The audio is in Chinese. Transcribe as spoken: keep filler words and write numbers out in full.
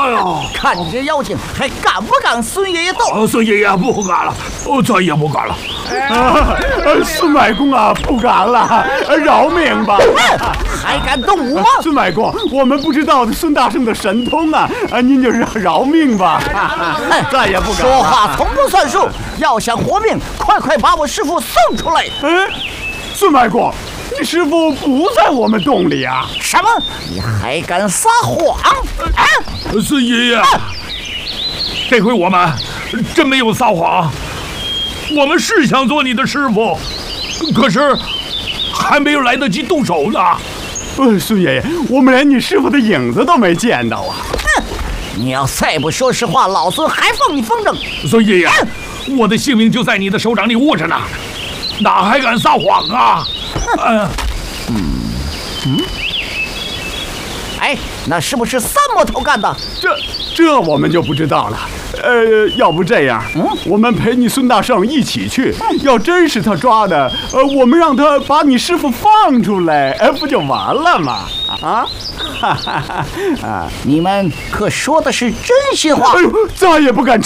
哎呦， 看你这妖精，还敢不敢孙爷爷斗？ 哦，孙爷爷不敢了，我再也不敢了。 啊，孙外公啊，不敢了，饶命吧！ 还敢动武吗？ 孙外公，我们不知道孙大圣的神通啊，啊，您就是饶命吧！再也不敢了。 说话从不算数，要想活命，快快把我师傅送出来！ 哎，孙外公，你师傅不在我们洞里啊？ 什么？你还敢撒谎？啊！ 孙爷爷，这回我们真没有撒谎，我们是想做你的师傅，可是还没有来得及动手呢。 呃，孙爷爷，我们连你师傅的影子都没见到啊！ 哼！你要再不说实话，老孙还放你风筝！ 孙爷爷，我的性命就在你的手掌里握着呢，哪还敢撒谎啊？ 嗯嗯，哎，那是不是三魔头干的？ 这这我们就不知道了。呃，要不这样，嗯，我们陪你孙大圣一起去。要真是他抓的，呃，我们让他把你师傅放出来，哎，不就完了吗？啊，哈哈哈啊！ 你们可说的是真心话？ 哎呦，再也不敢